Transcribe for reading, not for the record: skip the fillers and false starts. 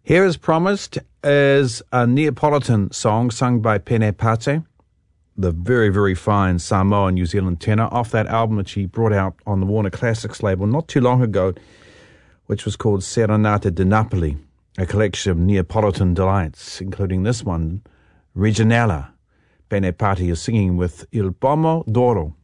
Here, as promised, is a Neapolitan song sung by Pene Pate, the very, very fine Samoa New Zealand tenor, off that album which he brought out on the Warner Classics label not too long ago, which was called Serenata di Napoli, a collection of Neapolitan delights, including this one, Regionella. Pene Pate is singing with Il Pomo d'Oro.